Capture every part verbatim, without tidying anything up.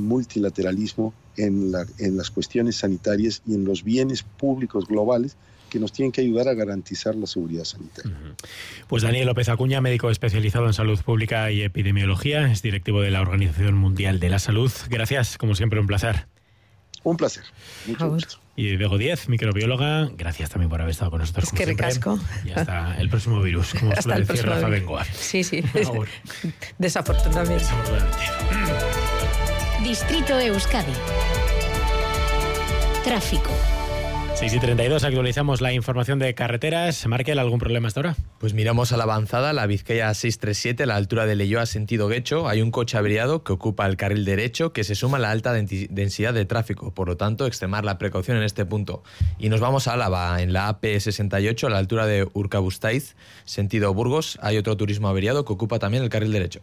multilateralismo en, la, en las cuestiones sanitarias y en los bienes públicos globales que nos tienen que ayudar a garantizar la seguridad sanitaria. Pues Daniel López Acuña, médico especializado en salud pública y epidemiología, es directivo de la Organización Mundial de la Salud. Gracias, como siempre, un placer. Un placer, mucho gusto. Y Bego Díez, microbióloga, gracias también por haber estado con nosotros. Es que ricasco. Y hasta el próximo virus, como hasta suele el decir Rafa Bengoa. Sí, sí. Desafortunadamente. Desafortunadamente. Distrito Euskadi. Tráfico. seis y treinta y dos, actualizamos la información de carreteras. Markel, ¿algún problema hasta ahora? Pues miramos a la avanzada, la Vizcaya seiscientos treinta y siete, a la altura de Leioa, sentido Guecho. Hay un coche averiado que ocupa el carril derecho que se suma a la alta densidad de tráfico. Por lo tanto, extremar la precaución en este punto. Y nos vamos a Álava, en la A P sesenta y ocho, a la altura de Urkabustaiz, sentido Burgos. Hay otro turismo averiado que ocupa también el carril derecho.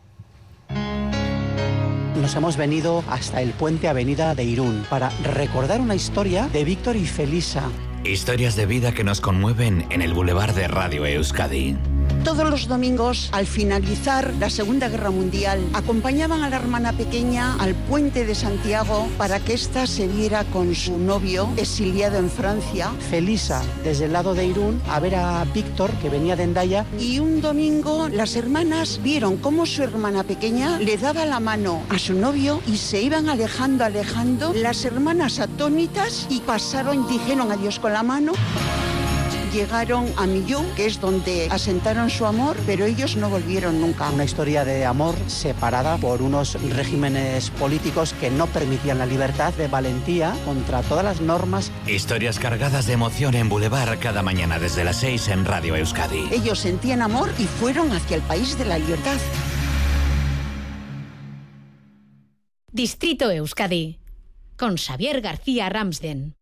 Nos hemos venido hasta el puente Avenida de Irún para recordar una historia de Víctor y Felisa. Historias de vida que nos conmueven en el Boulevard de Radio Euskadi. Todos los domingos, al finalizar la Segunda Guerra Mundial, acompañaban a la hermana pequeña al puente de Santiago para que ésta se viera con su novio exiliado en Francia. Felisa, desde el lado de Irún, a ver a Víctor, que venía de Hendaya. Y un domingo las hermanas vieron cómo su hermana pequeña le daba la mano a su novio y se iban alejando, alejando. Las hermanas atónitas y pasaron, dijeron adiós con la mano. Llegaron a Millú, que es donde asentaron su amor, pero ellos no volvieron nunca. Una historia de amor separada por unos regímenes políticos que no permitían la libertad, de valentía contra todas las normas. Historias cargadas de emoción en Boulevard cada mañana desde las seis en Radio Euskadi. Ellos sentían amor y fueron hacia el país de la libertad. Distrito Euskadi, con Xavier García Ramsden.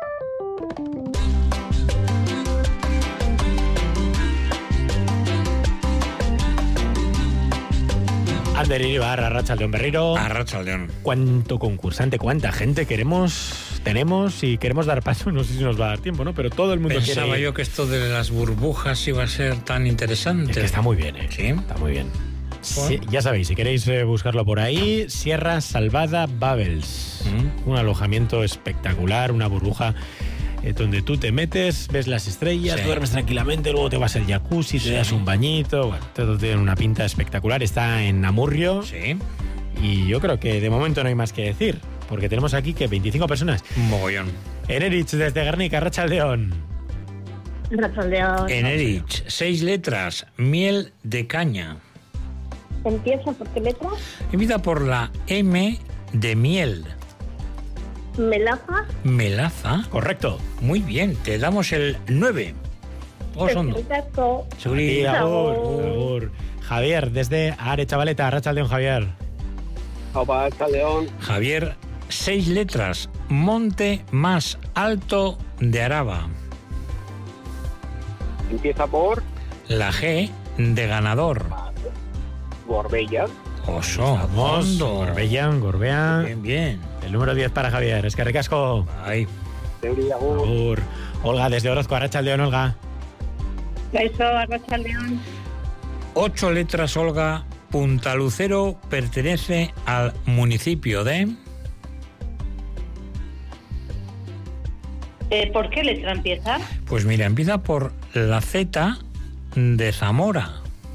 Ander Iribar, Arratsaldeon Berriro. Arratsaldeon. ¿Cuánto concursante, cuánta gente queremos, tenemos y queremos dar paso? No sé si nos va a dar tiempo, ¿no? Pero todo el mundo Pensaba quiere... yo que esto de las burbujas iba a ser tan interesante. Es que está muy bien, ¿eh? Sí. Está muy bien. Sí, ya sabéis, si queréis eh, buscarlo por ahí, Sierra Salvada Bubbles. ¿Mm? Un alojamiento espectacular, una burbuja eh, donde tú te metes, ves las estrellas, sí. duermes tranquilamente, luego te vas al jacuzzi, sí. te das un bañito. Bueno, todo tiene una pinta espectacular. Está en Amurrio. Sí. Y yo creo que de momento no hay más que decir, porque tenemos aquí que veinticinco personas. Mogollón. Enerich, desde Guernica, Arratsaldeon. Arratsaldeon. Enerich, seis letras, miel de caña. ¿Empieza por qué letra? Empieza por la M de miel. ¿Melaza? Melaza. Correcto. Muy bien, te damos el nueve. Exacto. Seguridad. Agur. Javier, desde Are Chavaleta, Arratsaldeon, Javier. Arratsaldeon. Javier, seis letras, monte más alto de Araba. Empieza por... La G de ganador. Gorbella. Oso, vamos. Gorbellan, Gorbea. Bien, bien. El número diez para Javier. Es que recasco. Ay. Agur. Olga, desde Orozco, Arratsaldeon, Olga. Eso, Arratsaldeon. Ocho letras, Olga. Puntalucero pertenece al municipio de... Eh, ¿Por qué letra empieza? Pues mira, empieza por la Z de Zamora.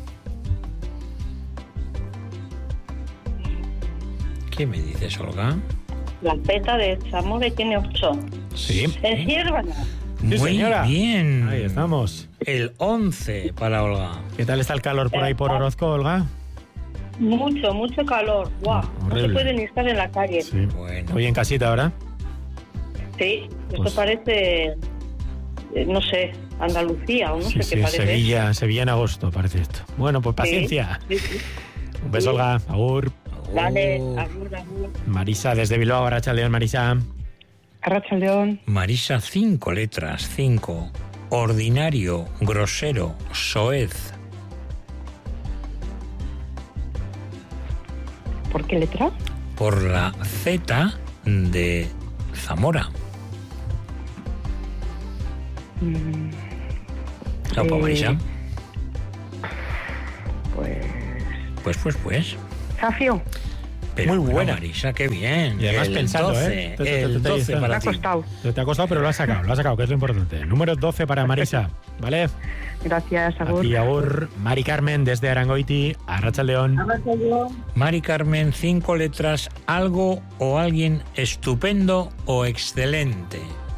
¿Qué me dices, Olga? La Z de Zamora tiene ocho. Sí. ¿En Ciervana? Muy sí, señora. bien. Ahí estamos. El once para Olga. ¿Qué tal está el calor por ahí por Orozco, Olga? Mucho, mucho calor. Guau. Wow. No se puede ni estar en la calle. Sí. Bueno. ¿Hoy en casita ahora? Sí. Esto Pues... parece, no sé, Andalucía o no sí, sé sí, qué parece. Sevilla, Sevilla en agosto parece esto. Bueno, pues paciencia. Sí, sí, sí. Un beso, sí. Olga. Agur. Vale, agur, agur. Marisa, desde Bilbao, Arratsaldeon, Marisa. Arratsaldeon. Marisa, cinco letras, cinco. Ordinario, grosero, soez. ¿Por qué letra? Por la Z de Zamora. Mm, ¿No, eh, Marisa? Pues... Pues, pues, pues. Zafio. Pero muy buena. Marisa, qué bien. Y además el pensando, doce, ¿eh? Te- te- el te- te- doce te- para te ti. ha costado. Te ha costado, pero lo has sacado, lo has sacado, que es lo importante. Número doce para Marisa, ¿vale? Gracias, Agur. Aquí Agur, Mari Carmen desde Arangoiti, Arratsaldeon. Mari Carmen, cinco letras, algo o alguien estupendo o excelente.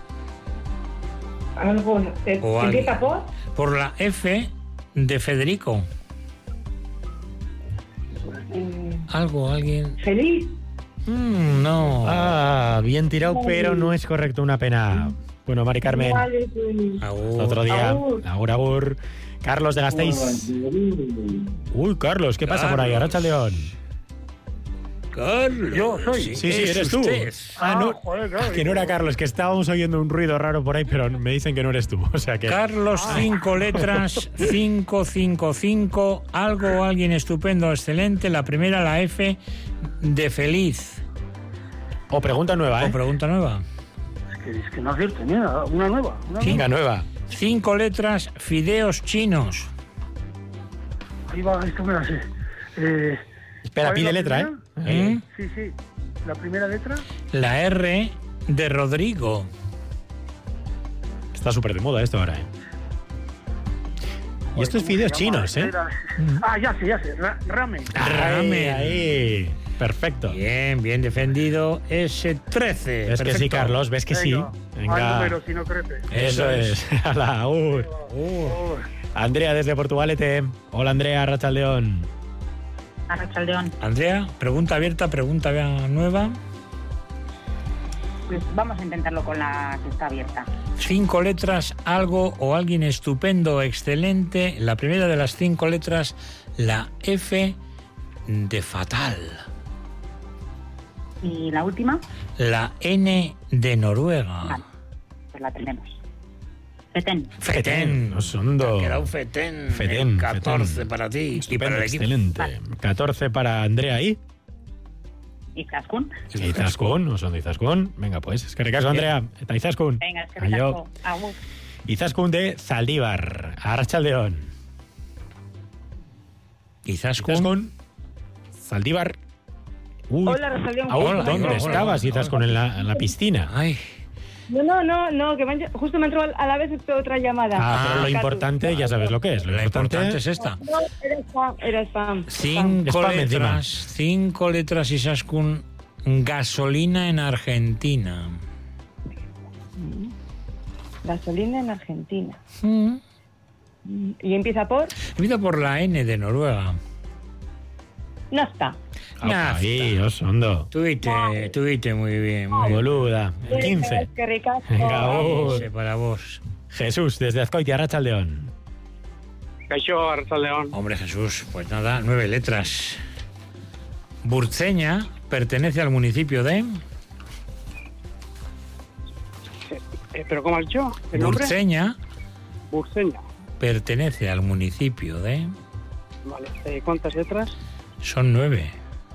Algo. eh, O ¿Empieza alguien. por? Por la F de Federico. Algo, alguien. Feliz. Mm, no. Ah, bien tirado, pero no es correcto, una pena. Bueno, Mari Carmen, Vale, pues. Agur. otro día. Agur. Agur, agur. Carlos de Gasteiz. Uy, Carlos, ¿qué pasa por ahí? Carlos. Arratsaldeon. Carlos. Yo soy. Sí, sí, es eres tú. usted. Ah, no, joder, claro. que no era Carlos, que estábamos oyendo un ruido raro por ahí, pero me dicen que no eres tú. O sea que. Carlos, cinco letras, cinco, cinco, cinco, algo o alguien estupendo o excelente. La primera, la F de feliz. O pregunta nueva, O ¿eh? pregunta nueva. Es que, es que no acierto, mira, una nueva. Una Venga, nueva. Cinco letras, fideos chinos. nueva. Ahí va, esto me la sé. Eh, Espera, ¿cuál es pide la letra, ¿eh? primera? ¿Mm? Sí, sí. La primera letra. La R de Rodrigo. Está súper de moda esto ahora, ¿eh? Y esto es fideos chinos, ¿eh? Era- Ah, ya sé, ya sé. Ra- ramen. Ahí, Ramen. ahí. Perfecto. Bien, bien defendido. S trece. ¿Ves que sí, Perfecto. Carlos? ¿Ves que sí? Venga, Al Venga. número, si no crece. Eso es. Hala, agur. Oh, Andrea desde Portugalete. Hola, Andrea, Arratsaldeon. Arratsaldeon. Andrea, pregunta abierta, pregunta nueva. Pues vamos a intentarlo con la que está abierta. Cinco letras, algo o alguien estupendo o excelente. La primera de las cinco letras, la F de fatal. ¿Y la última? La N de Noruega. Vale, pues la tenemos. Feten. Feten, Osondo. Queda un Feten. Feten, El catorce Feten. para ti. Y para Estupendo, el equipo. excelente. catorce para Andrea ahí. ¿Y Zaskun? Y Izaskun, Osondo Izaskun. Venga, pues, es que recaso, Andrea. Eta Izaskun. Venga, es que Aio. Agur. Izaskun de Zaldívar. Arratsaldeon. Izaskun. Izaskun. Zaldívar. Uy. Hola, Arratsaldeon. Aún, Hola, ¿dónde hola, estabas, hola, Izaskun? En la, en la piscina. Ay. No, no, no, no, que me han- justo me entró a la vez esta otra llamada. Ah, pero lo Catu. importante, ya sabes lo que es. Lo La importante, importante es esta. No, era spam, era spam. Cinco Spam encima. letras. Cinco letras, Izaskun. Gasolina en Argentina. Gasolina en Argentina. Mm. ¿Y empieza por? Empieza por la N de Noruega. Nafta. Ah, ahí, Osondo. Tuviste, tuviste muy bien. Muy bien. Boluda. El quince. Qué ricasco. Venga, agur. Ese para vos. Jesús, desde Azcoitia, Arratsaldeon. Caixo, Arratsaldeon. Hombre, Jesús, pues nada, nueve letras. Burceña pertenece al municipio de... Eh, ¿Pero cómo has dicho? ¿El nombre? Burceña Burceña. pertenece al municipio de... Vale. Eh, ¿Cuántas letras? Son nueve.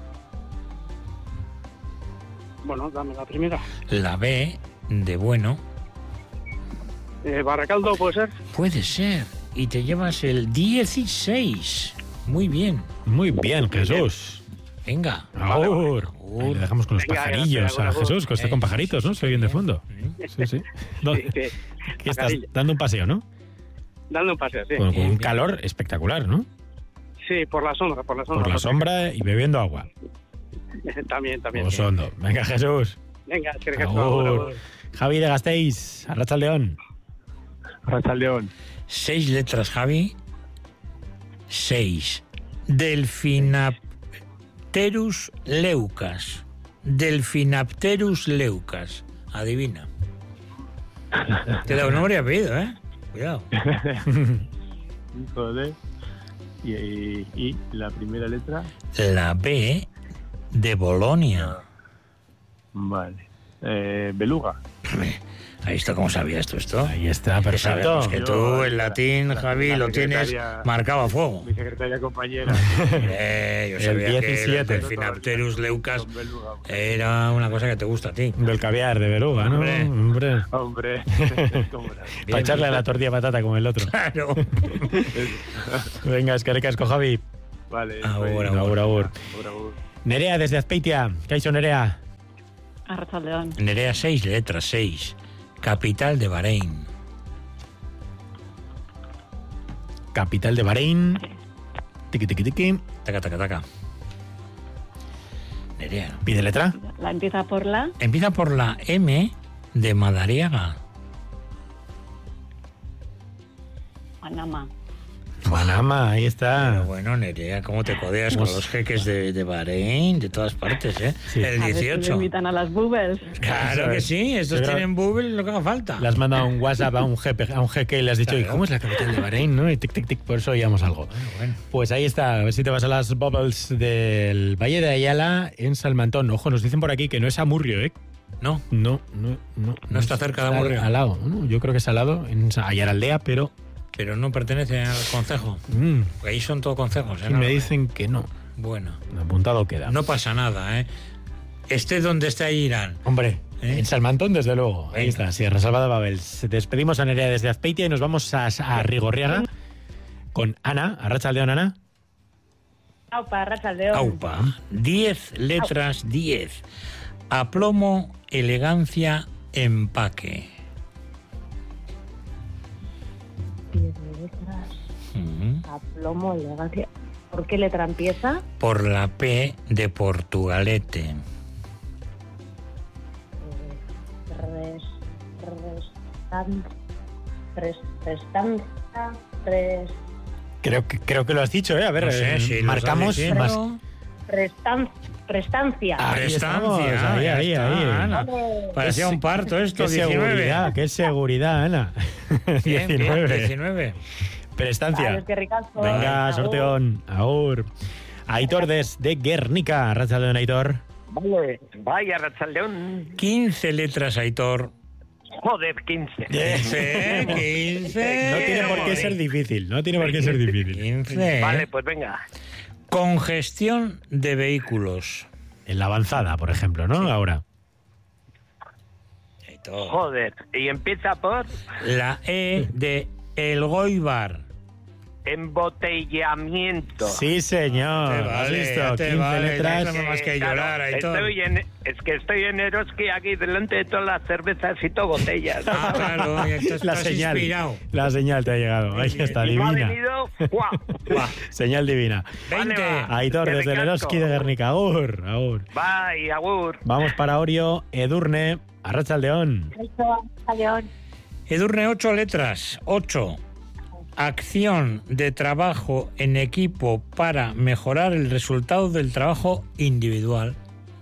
Bueno, dame la primera. La B de bueno Eh, Baracaldo, ¿puede ser? puede ser. Y te llevas el dieciséis. Muy bien. Muy bien, Jesús. Venga. Agur. Ahí le dejamos con los Venga, pajarillos gracias, a agur, Jesús, que está Eh, con pajaritos, ¿no? Se oyen de fondo. Sí, sí. ¿Dónde- Sí, sí. ¿Qué estás Pajarillo. dando un paseo, no? Dando un paseo, sí. Con, con Bien, un bien. calor espectacular, ¿no? Sí, por la sombra, por la sombra. Por la sombra y bebiendo agua. también, también. Osondo. Venga, Jesús. Venga, es que ricasco, Agur. agur, agur. Javi de Gasteiz, Arratsaldeon. Arratsaldeon. Seis letras, Javi. Seis. Delfinapterus leucas. Delfinapterus leucas. Adivina. Te da un nombre y apellido, ¿eh? Cuidado. Joder. Y, y, y la primera letra. La B de Bolonia. Vale. Eh, beluga. Ahí está, ¿cómo sabías tú esto? Ahí está, Que perfecto. sabemos que tú Yo, el la- latín, la- Javi, la lo tienes secretaria- marcado a fuego. Mi secretaria compañera. Eh, yo El sabía que el diecisiete. Delfinapterus leucas Con beluga. era una cosa que te gusta a ti. Del caviar, de beluga, ¿no? Hombre. Hombre. Hombre. ¿Cómo era? Para echarle a la tortilla de patata como el otro. Claro. Venga, es que ricasco, Javi. Vale. Ahora, pues, Agur, agur. agur, agur. Nerea, desde Azpeitia. ¿Qué ha hecho Nerea? Arratsaldeon. Nerea, seis letras, seis. Capital de Bahrein. Capital de Bahrein. Tiki, tiki, tiki. Taca, taca, taca. Nerea. ¿Pide letra? La empieza por la... Empieza por la M de Madariaga. Manama. Manama, ahí está. Pero bueno, Nerea, ¿cómo te codeas con los jeques de, de Bahrein, de todas partes, eh? Sí. El A ver si dieciocho. me invitan a las bubbles. Claro que sí, estos Pero- tienen bubble lo que haga falta. Le has mandado un WhatsApp a un jefe, a un jeque y le has dicho, ¿y cómo es la capital de Bahrein? ¿No? Y tic, tic, tic, por eso oíamos algo. Bueno. Pues ahí está, a ver si te vas a las bubbles del Valle de Ayala en Salmantón. Ojo, nos dicen por aquí que no es Amurrio, ¿eh? No. No, no, no. No está cerca de Está Amurrio. Al lado, ¿no? Yo creo que es al lado, en Ayaraldea, pero... Pero no pertenece al concejo. Mm, Porque ahí son todos concejos, ¿eh? aquí No, me no. dicen que no. Bueno, Apuntado queda. no pasa nada, ¿eh? Esté donde esté ahí irán. Hombre, ¿Eh? en Salmantón, desde luego. Ahí Venga. está, Sierra Salvada Babels. Despedimos a Nerea desde Azpeitia y nos vamos a, a Rigorriaga con Ana. Arratsaldeon, Ana. Aupa, Arratsaldeon. Aupa. Diez letras, diez. Aplomo, elegancia, empaque. Diez letras. Mm. Aplomo, elegancia. ¿Por qué letra empieza? Por la P de Portugalete. Res, restan, res, restancia, res, Creo que, creo que lo has dicho, ¿eh? A ver, No sé eh, si lo marcamos sabes, más. pero- restan, prestancia. Ahí estamos, Prestancia, ahí, ya ahí, está, ahí. Ana. Hombre. Parecía Qué un parto esto, Qué diecinueve. seguridad, qué seguridad, Ana. Bien, bien, diecinueve. diecinueve. Prestancia. Vale, es que ricasco. Venga, Agur. sorteón. Aur. Aitor desde Guernica. Arratsaldeon, Aitor. Vale, vaya, Arratsaldeon. quince letras, Aitor. Joder, quince. quince, quince. No tiene por qué ser difícil, no tiene por qué ser difícil. quince. Vale, pues venga. Congestión de vehículos. En la avanzada, por ejemplo, ¿no? Ahora. Aitor. Joder, y empieza por La E de Elgoibar. embotellamiento. Sí, señor. Te ¿Has vale, visto? ya te quince vale, letras. ya no más que Claro, llorar, Aitor. estoy en, es que estoy en Eroski aquí delante de todas las cervezas y todo botellas. Ah, claro, y estás, La estás señal. inspirado. La señal te ha llegado. Ahí está, Y me ha divina. venido, ¡guau! Señal divina. veinte. Vale, va. Aitor Qué desde ricasco. Leroski de Guernica. Agur, agur. Bye, agur. Vamos para Orio, Edurne, Arratsaldeon. Edurne, ocho letras. Ocho. Acción de trabajo en equipo para mejorar el resultado del trabajo individual.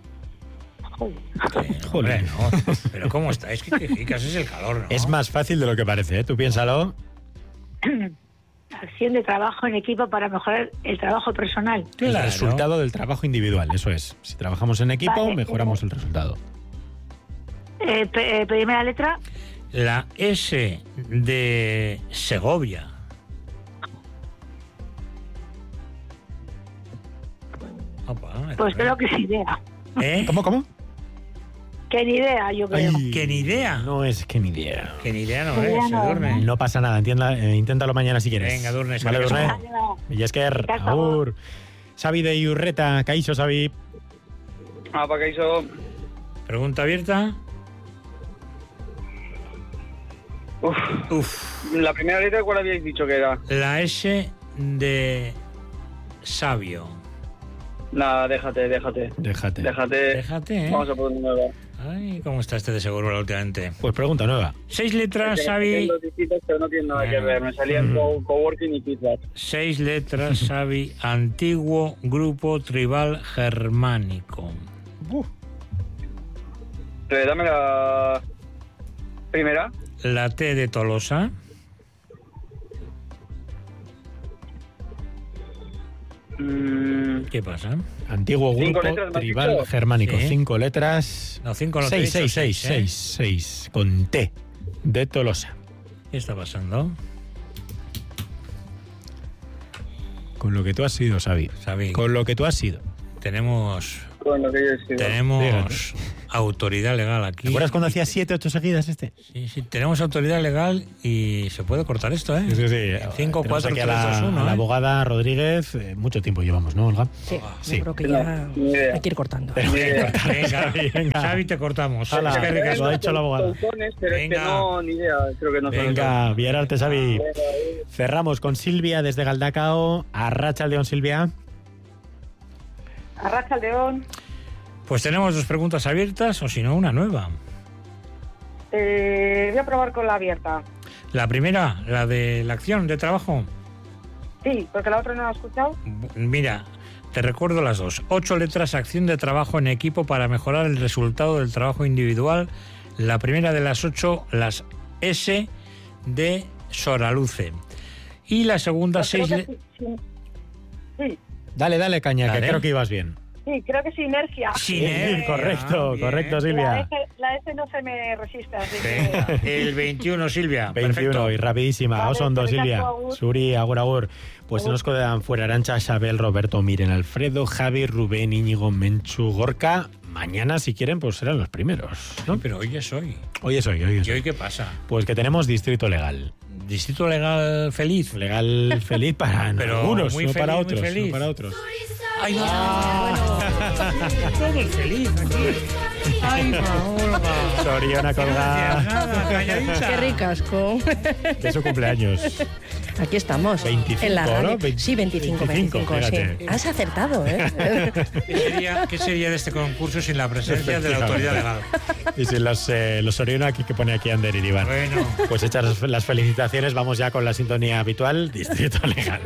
Sí, hombre, no. Pero ¿cómo está? Es que Quijicas es el calor, ¿no? Es más fácil de lo que parece, ¿eh? Tú piénsalo. Acción de trabajo en equipo para mejorar el trabajo personal. El Claro. resultado del trabajo individual, eso es. Si trabajamos en equipo, Vale. mejoramos el resultado. Eh, pe- eh, primera letra, La S de Segovia. Opa, pues creo que es idea. ¿Eh? ¿Cómo, cómo? Que ni idea, yo creo. Ay, Que ni idea. No es que ni idea. Que ni idea no Que es, idea no, Edurne. No pasa nada, entienda, eh, inténtalo mañana si quieres. Venga, Edurne, Vale, eskerrik Edurne. asko. Villasker, Venga, agur. Xavi de Iurreta, Caixo, Xavi. Apa, que hizo. Pregunta abierta. Uf. Uf. La primera letra, ¿cuál habíais dicho que era? La S de Sabio. Nada, déjate, déjate. Déjate. Déjate. Déjate, ¿eh? Vamos a por una nueva. Ay, ¿cómo está este de seguro últimamente? Pues pregunta nueva. Seis letras, Es que Xavi. tengo distintas, pero no tiene nada que Bueno. ver. Me salían co- coworking y pizzas. Seis letras, Xavi. Antiguo grupo tribal germánico. Eh, dame la primera. La T de Tolosa. Mm, ¿Qué pasa? Antiguo Cinco grupo letras, ¿me has tribal dicho? germánico. Sí. Cinco letras. No, cinco no te he Seis, dicho, seis, seis, seis, ¿eh? seis, seis. Con T. De Tolosa. ¿Qué está pasando? Con lo que tú has sido, Xavi. Xavi, Con lo que tú has sido. tenemos... con lo que yo he sido. Tenemos autoridad legal aquí. ¿Te acuerdas cuando hacía siete, ocho seguidas este? Sí, sí, tenemos autoridad legal y se puede cortar esto, ¿eh? Sí, sí. cinco, cuatro, tres, dos, uno. La abogada Rodríguez, eh, mucho tiempo llevamos, ¿no, Olga? Sí, sí. yo creo que ya hay que ir cortando. Venga, venga. Xavi, te cortamos. Hala, Venga, lo ha dicho la abogada. Pero es que no, ni idea, creo que no son Venga, Vierarte, Xavi. Cerramos con Silvia desde Galdacao. Arratsaldeon, Silvia. Arratsaldeon. Pues tenemos dos preguntas abiertas, o si no, una nueva. Eh, voy a probar con la abierta. La primera, la de la acción de trabajo. Sí, porque la otra no la he escuchado. Mira, te recuerdo las dos. Ocho letras, acción de trabajo en equipo para mejorar el resultado del trabajo individual. La primera de las ocho, las S de Soraluce. Y la segunda, Pues seis... creo Le... que sí, sí. Sí. Dale, dale, caña, Dale. que creo que ibas bien. Sí, creo que sinergia. Sinergia. Sí, correcto, Bien. correcto, La Silvia. S, la S no se me resiste, así Venga, que... el veintiuno, Silvia. veintiuno Perfecto. y rapidísima. Vale, Osondo, eskerrik Silvia. asko, agur. Suri, agur, agur. Pues se nos quedan fuera Arantxa, Xabel, Roberto, Miren, Alfredo, Javi, Rubén, Íñigo, Menchu, Gorka. Mañana, si quieren, pues serán los primeros, ¿no? Sí, pero hoy es hoy. Hoy es hoy, hoy es ¿Y hoy. hoy qué pasa? Pues que tenemos distrito legal. Distrito legal feliz. Legal feliz para Pero algunos, muy no feliz, para muy otros. feliz. No para otros. Ay, no. Todo es feliz aquí. Ay, Olga. Soriona colgada Nada, calladita. Qué ricasco. de su cumpleaños. Aquí estamos. veinticinco, en la radio. ¿no? veinte, Sí, veinticinco, veinticinco, veinticinco, fíjate. sí. Has acertado, ¿eh? ¿Qué sería, ¿Qué sería de este concurso sin la presencia de la autoridad legal? Y sin los, eh, los Soriona aquí que pone aquí Ander y Iván. Bueno. Pues hechas las felicitaciones, vamos ya con la sintonía habitual, Distrito Legal.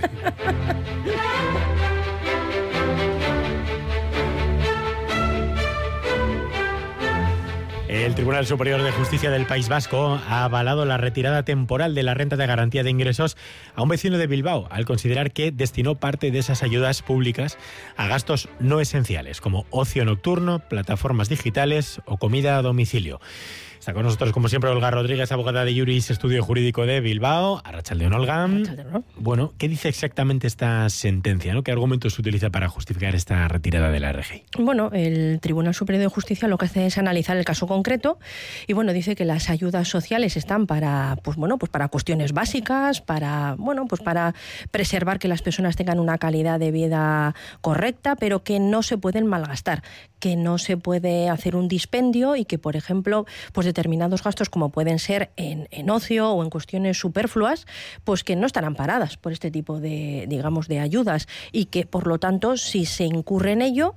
El Tribunal Superior de Justicia del País Vasco ha avalado la retirada temporal de la renta de garantía de ingresos a un vecino de Bilbao, al considerar que destinó parte de esas ayudas públicas a gastos no esenciales, como ocio nocturno, plataformas digitales o comida a domicilio. Está con nosotros, como siempre, Olga Rodríguez, abogada de Iuris, Estudio Jurídico de Bilbao. Arratsaldeon, Olga. Arratsaldeon. Bueno, ¿qué dice exactamente esta sentencia, ¿no? ¿Qué argumentos se utiliza para justificar esta retirada de la R G I? Bueno, el Tribunal Superior de Justicia lo que hace es analizar el caso concreto y bueno, dice que las ayudas sociales están para, pues bueno, pues para cuestiones básicas, para, bueno, pues para preservar que las personas tengan una calidad de vida correcta, pero que no se pueden malgastar, que no se puede hacer un dispendio y que, por ejemplo, pues determinados gastos como pueden ser en, en ocio o en cuestiones superfluas, pues que no están amparadas por este tipo de, digamos, de ayudas y que, por lo tanto, si se incurre en ello,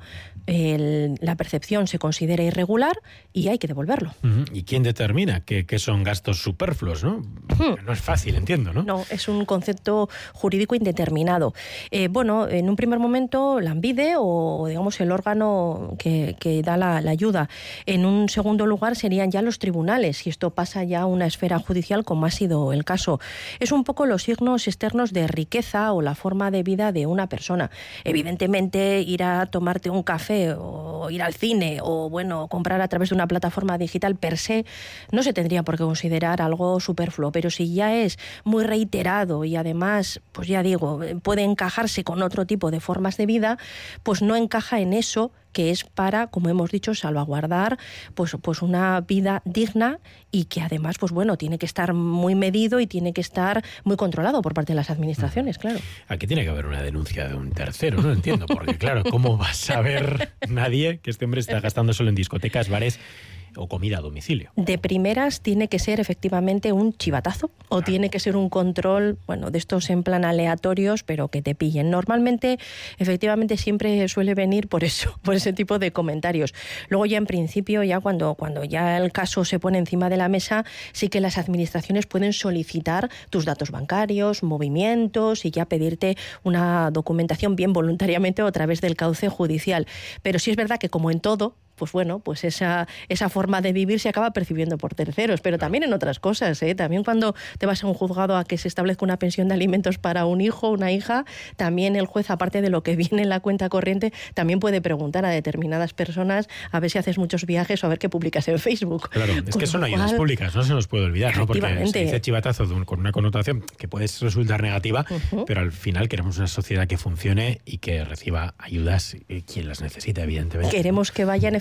el, la percepción se considera irregular y hay que devolverlo. Uh-huh. ¿Y quién determina que, que son gastos superfluos, no? Uh-huh. No es fácil, entiendo, ¿no? No, es un concepto jurídico indeterminado. Eh, bueno, en un primer momento, la ANVIDE o, digamos, el órgano que, que da la, la ayuda. En un segundo lugar serían ya los tribunales, y esto pasa ya a una esfera judicial como ha sido el caso. Es un poco los signos externos de riqueza o la forma de vida de una persona. Evidentemente, ir a tomarte un café o ir al cine o, bueno, comprar a través de una plataforma digital per se no se tendría por qué considerar algo superfluo, pero si ya es muy reiterado y además, pues ya digo, puede encajarse con otro tipo de formas de vida, pues no encaja en eso que es para, como hemos dicho, salvaguardar pues, pues una vida digna y que además, pues bueno, tiene que estar muy medido y tiene que estar muy controlado por parte de las administraciones, claro. Aquí tiene que haber una denuncia de un tercero, no entiendo, porque claro, ¿cómo va a saber nadie que este hombre está gastando solo en discotecas, bares o comida a domicilio? De primeras tiene que ser efectivamente un chivatazo o ah. tiene que ser un control, bueno, de estos en plan aleatorios, pero que te pillen. Normalmente, efectivamente, siempre suele venir por eso, por ese tipo de comentarios. Luego ya en principio, ya cuando, cuando ya el caso se pone encima de la mesa, sí que las administraciones pueden solicitar tus datos bancarios, movimientos y ya pedirte una documentación bien voluntariamente o a través del cauce judicial. Pero sí es verdad que, como en todo, pues bueno, pues esa, esa forma de vivir se acaba percibiendo por terceros, pero también en otras cosas, ¿eh? También cuando te vas a un juzgado a que se establezca una pensión de alimentos para un hijo, una hija, también el juez, aparte de lo que viene en la cuenta corriente, también puede preguntar a determinadas personas a ver si haces muchos viajes o a ver qué publicas en Facebook. Claro, es Con que son lo ayudas cual, públicas, no se nos puede olvidar, ¿no? Porque se dice chivatazo de un, con una connotación que puede resultar negativa, uh-huh. pero al final queremos una sociedad que funcione y que reciba ayudas quien las necesita, evidentemente. Queremos que vayan efectivamente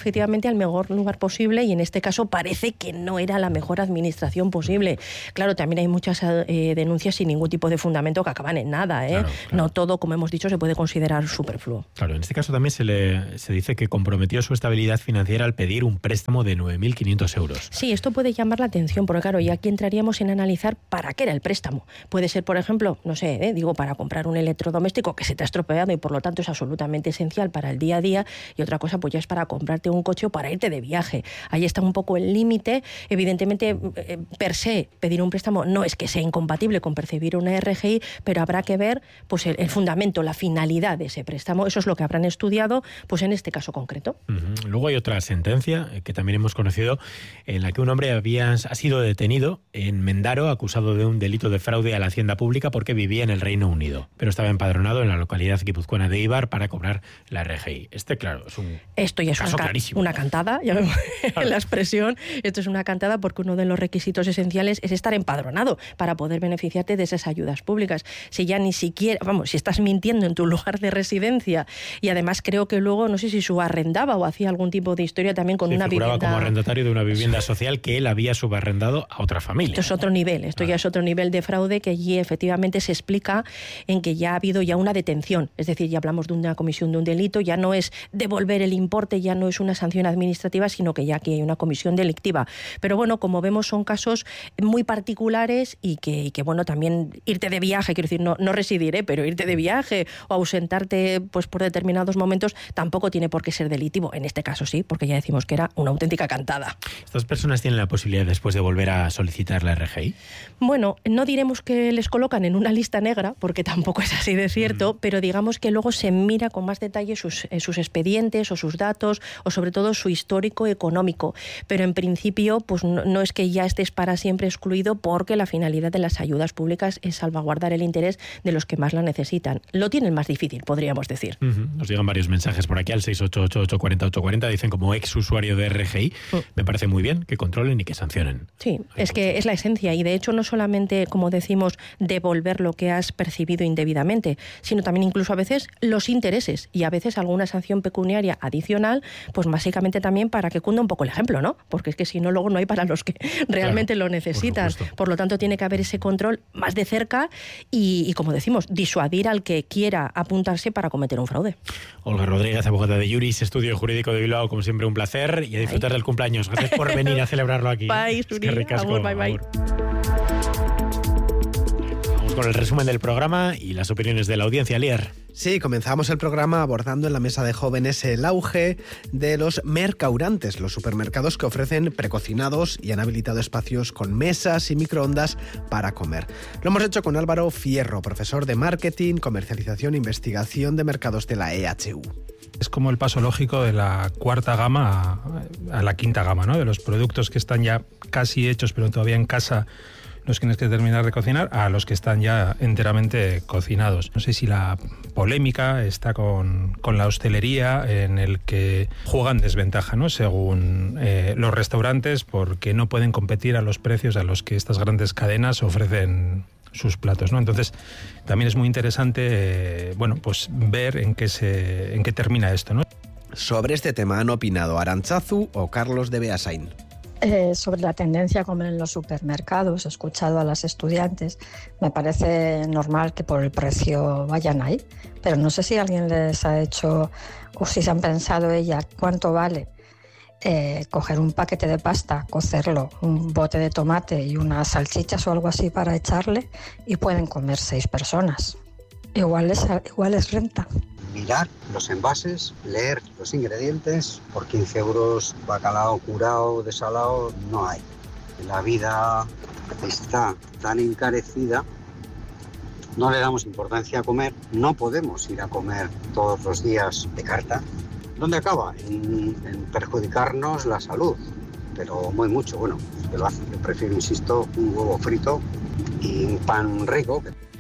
efectivamente al mejor lugar posible y en este caso parece que no era la mejor administración posible. Claro, también hay muchas eh, denuncias sin ningún tipo de fundamento que acaban en nada, ¿eh? Claro, claro. No todo, como hemos dicho, se puede considerar superfluo. Claro, en este caso también se le se dice que comprometió su estabilidad financiera al pedir un préstamo de nueve mil quinientos euros. Sí, esto puede llamar la atención, porque claro, y aquí entraríamos en analizar para qué era el préstamo. Puede ser, por ejemplo, no sé, ¿eh? digo, para comprar un electrodoméstico que se te ha estropeado y por lo tanto es absolutamente esencial para el día a día, y otra cosa pues ya es para comprarte un coche o para irte de viaje. Ahí está un poco el límite. Evidentemente, eh, per se, pedir un préstamo no es que sea incompatible con percibir una R G I, pero habrá que ver pues el, el fundamento, la finalidad de ese préstamo. Eso es lo que habrán estudiado pues en este caso concreto. Uh-huh. Luego hay otra sentencia que también hemos conocido, en la que un hombre había, ha sido detenido en Mendaro acusado de un delito de fraude a la hacienda pública porque vivía en el Reino Unido, pero estaba empadronado en la localidad guipuzcoana de Eibar para cobrar la R G I. Este, claro, es un Esto ya es caso una, clarísimo. una cantada, ya vemos claro. la expresión. Esto es una cantada porque uno de los requisitos esenciales es estar empadronado para poder beneficiarte de esas ayudas públicas. Si ya ni siquiera, vamos, si estás mintiendo en tu lugar de residencia, y además creo que luego, no sé si subarrendaba o hacía algún tipo de historia también con sí, una vivienda... como arrendatario de una vivienda social que él había subarrendado a otra familia. Esto es otro nivel, esto ah. ya es otro nivel de fraude que allí efectivamente se explica en que ya ha habido ya una detención, es decir, ya hablamos de una comisión de un delito, ya no es devolver el importe, ya no es una sanción administrativa, sino que ya aquí hay una comisión delictiva. Pero bueno, como vemos, son casos muy particulares y que, y que bueno, también irte de viaje, quiero decir, no, no residir, ¿eh? pero irte de viaje o ausentarte pues por determinados momentos tampoco tiene por qué ser delictivo. En este caso sí, porque ya decimos que era una auténtica cantada. ¿Estas personas tienen la posibilidad después de volver a solicitar la R G I? Bueno, no diremos que les colocan en una lista negra, porque tampoco es así de cierto, mm. pero digamos que luego se mira con más detalle sus, eh, sus expedientes o sus datos, o sobre todo su histórico económico. Pero en principio, pues no, no es que ya estés para siempre excluido, porque la finalidad de las ayudas públicas es salvaguardar el interés de los que más la necesitan. Lo tienen más difícil, podríamos decir. Uh-huh. Nos llegan varios mensajes por aquí al seis ocho ocho ocho cuatro ocho cuatro cero. Dicen, como ex usuario de R G I, uh. me parece muy bien que controlen y que sancionen. Sí, es que es la esencia, y de hecho no solamente, como decimos, devolver lo que has percibido indebidamente, sino también incluso a veces los intereses, y a veces alguna sanción pecuniaria adicional, pues básicamente también para que cunda un poco el ejemplo, ¿no? Porque es que si no, luego no hay para los que realmente claro, lo necesitan. Por, por lo tanto, tiene que haber ese control más de cerca y, y, como decimos, disuadir al que quiera apuntarse para cometer un fraude. Olga Rodríguez, abogada de Juris, Estudio Jurídico de Bilbao, como siempre un placer, y a disfrutar Ay. del cumpleaños. Gracias por venir a celebrarlo aquí. Bye, Suri. Agur, bye, bye. Vamos con el resumen del programa y las opiniones de la audiencia. Lier. Sí, comenzamos el programa abordando en la mesa de jóvenes el auge de los mercaurantes, los supermercados que ofrecen precocinados y han habilitado espacios con mesas y microondas para comer. Lo hemos hecho con Álvaro Fierro, profesor de Marketing, Comercialización e Investigación de Mercados de la E H U. Es como el paso lógico de la cuarta gama a, a la quinta gama, ¿no? De los productos que están ya casi hechos pero todavía en casa los tienes que terminar de cocinar, a los que están ya enteramente cocinados. No sé si la polémica está con, con la hostelería, en el que juegan desventaja, ¿no? Según eh, los restaurantes, porque no pueden competir a los precios a los que estas grandes cadenas ofrecen sus platos, ¿no? Entonces, también es muy interesante eh, bueno, pues ver en qué se en qué termina esto, ¿no? Sobre este tema han opinado Arantzazu o Carlos de Beasain. Eh, sobre la tendencia a comer en los supermercados, he escuchado a las estudiantes, me parece normal que por el precio vayan ahí, pero no sé si alguien les ha hecho o si se han pensado ellas cuánto vale eh, coger un paquete de pasta, cocerlo, un bote de tomate y unas salchichas o algo así para echarle, y pueden comer seis personas. Igual es, igual es renta. Mirar los envases, leer los ingredientes. Por quince euros bacalao curado, desalado, no hay. La vida está tan encarecida, no le damos importancia a comer, no podemos ir a comer todos los días de carta. ¿Dónde acaba? En, en perjudicarnos la salud, pero muy mucho. Bueno, que lo hace. Yo prefiero, insisto, un huevo frito y un pan rico.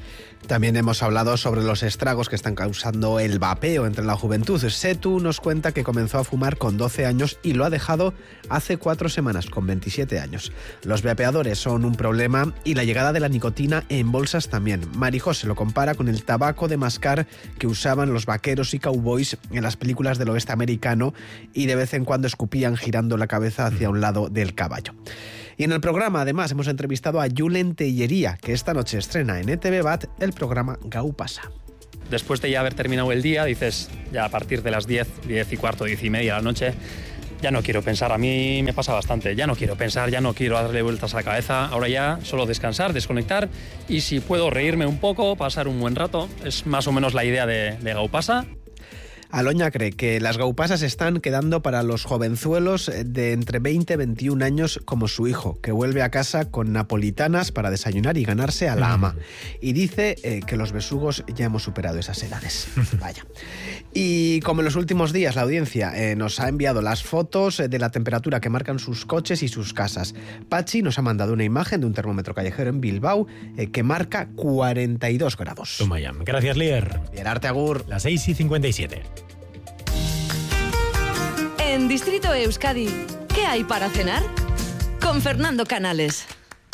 También hemos hablado sobre los estragos que están causando el vapeo entre la juventud. Setu nos cuenta que comenzó a fumar con doce años y lo ha dejado hace cuatro semanas, con veintisiete años. Los vapeadores son un problema y la llegada de la nicotina en bolsas también. Marijose lo compara con el tabaco de mascar que usaban los vaqueros y cowboys en las películas del oeste americano y de vez en cuando escupían girando la cabeza hacia un lado del caballo. Y en el programa, además, hemos entrevistado a Julen Tellería, que esta noche estrena en E T V Bat el programa Gau Pasa. Después de ya haber terminado el día, dices, ya a partir de las diez, diez y cuarto, diez y media de la noche, ya no quiero pensar. A mí me pasa bastante, ya no quiero pensar, ya no quiero darle vueltas a la cabeza. Ahora ya solo descansar, desconectar y si puedo reírme un poco, pasar un buen rato. Es más o menos la idea de, de Gau Pasa. Aloña cree que las gaupasas están quedando para los jovenzuelos de entre veinte y veintiún años como su hijo, que vuelve a casa con napolitanas para desayunar y ganarse a la ama. Y dice eh, que los besugos ya hemos superado esas edades. Vaya. Y como en los últimos días la audiencia eh, nos ha enviado las fotos de la temperatura que marcan sus coches y sus casas. Pachi nos ha mandado una imagen de un termómetro callejero en Bilbao eh, que marca cuarenta y dos grados. Toma ya. Gracias, Lier. Bien, arte agur. Las seis y cincuenta y siete. En Distrito Euskadi, ¿qué hay para cenar? Con Fernando Canales.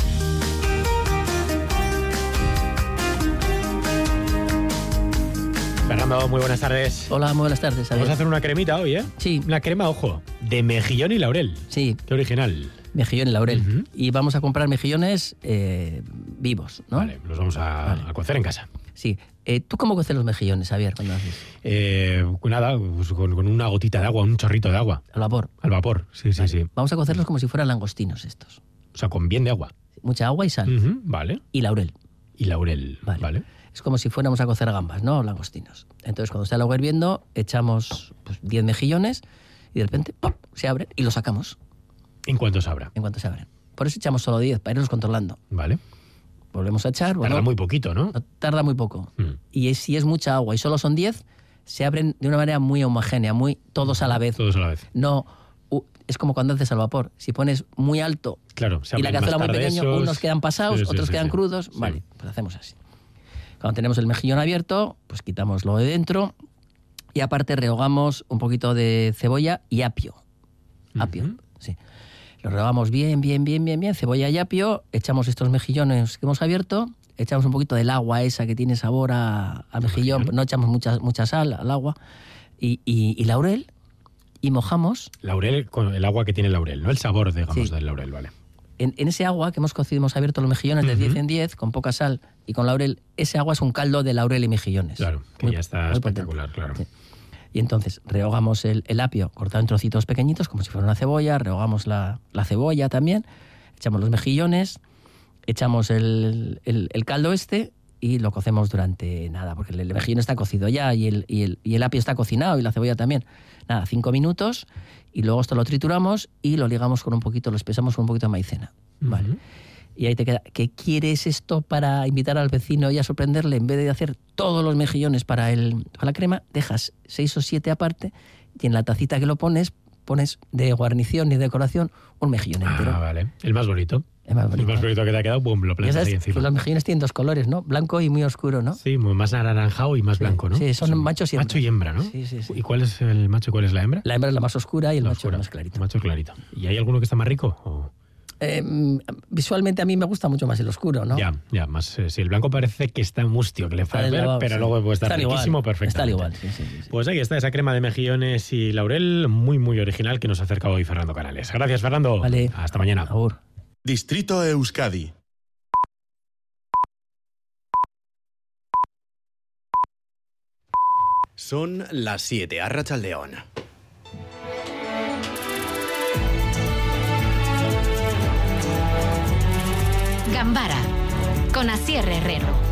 Fernando, muy buenas tardes. Hola, muy buenas tardes. Vamos a hacer una cremita hoy, ¿eh? Sí. Una crema, ojo, de mejillón y laurel. Sí. Qué original. Mejillón y laurel. Uh-huh. Y vamos a comprar mejillones eh, vivos, ¿no? Vale, los vamos a, vale. a cocer en casa. Sí. Eh, ¿Tú cómo coces los mejillones, Javier, cuando haces? Eh, nada, pues con, con una gotita de agua, un chorrito de agua. ¿Al vapor? Al vapor, sí, vale. sí, sí. Vamos a cocerlos como si fueran langostinos estos. O sea, con bien de agua. Mucha agua y sal. Uh-huh, vale. Y laurel. Y laurel, vale. vale. Es como si fuéramos a cocer gambas, ¿no? Langostinos. Entonces, cuando está el agua hirviendo, echamos pues, diez mejillones y de repente, ¡pum!, se abren y los sacamos. ¿En cuánto se abren? En cuánto se abren. Por eso echamos solo diez, para irlos controlando. Vale. Volvemos a echar. Tarda bueno, muy poquito, ¿no? Tarda muy poco. Mm. Y si es mucha agua y solo son diez, se abren de una manera muy homogénea, muy todos a la vez. Todos a la vez. No, uh, es como cuando haces al vapor. Si pones muy alto claro, y la cazuela muy pequeña, esos... unos quedan pasados, sí, sí, otros sí, quedan sí. crudos. Sí. Vale, pues hacemos así. Cuando tenemos el mejillón abierto, pues quitamos lo de dentro y aparte rehogamos un poquito de cebolla y apio. Apio, uh-huh. sí. Lo rehogamos bien, bien, bien, bien, bien, cebolla y apio, echamos estos mejillones que hemos abierto, echamos un poquito del agua esa que tiene sabor a, a mejillón, no echamos mucha, mucha sal al agua, y, y, y laurel, y mojamos. Laurel, con el agua que tiene el laurel, no el sabor, digamos, sí. del laurel, vale. En, en ese agua que hemos cocido, hemos abierto los mejillones de uh-huh. diez en diez, con poca sal y con laurel, ese agua es un caldo de laurel y mejillones. Claro, que muy, ya está espectacular, potente. Claro. Sí. Y entonces rehogamos el, el apio cortado en trocitos pequeñitos, como si fuera una cebolla, rehogamos la, la cebolla también, echamos los mejillones, echamos el, el, el caldo este y lo cocemos durante nada, porque el, el mejillón está cocido ya y el, y, el, y el apio está cocinado y la cebolla también. Nada, cinco minutos y luego esto lo trituramos y lo ligamos con un poquito, lo espesamos con un poquito de maicena. Uh-huh. Vale. Y ahí te queda. ¿Qué quieres esto para invitar al vecino y a sorprenderle? En vez de hacer todos los mejillones para, el, para la crema, dejas seis o siete aparte y en la tacita que lo pones, pones de guarnición y decoración un mejillón entero. Ah, vale. El más bonito. El más bonito. El más bonito que te ha quedado, boom, lo plantas ahí encima. Que los mejillones tienen dos colores, ¿no? Blanco y muy oscuro, ¿no? Sí, más anaranjado y más sí, blanco, ¿no? Sí, son, son machos y hembra. Macho y hembra, ¿no? Sí, sí, sí. ¿Y cuál es el macho y cuál es la hembra? La hembra es la más oscura y el la macho oscura. el más clarito. El macho clarito. ¿Y hay alguno que está más rico? ¿O? Eh, visualmente a mí me gusta mucho más el oscuro, ¿no? Ya, ya, más. Eh, si el blanco parece que está mustio, que le fue ver, pero sí. luego puede estar está riquísimo, igual, perfectamente. Está igual, sí, sí, sí, sí. Pues ahí está esa crema de mejillones y laurel, muy, muy original, que nos ha acercado hoy Fernando Canales. Gracias, Fernando. Vale. Hasta mañana. Agur. Distrito Euskadi. Son las siete, Arratsaldeon. Gambara, con Asier Herrero.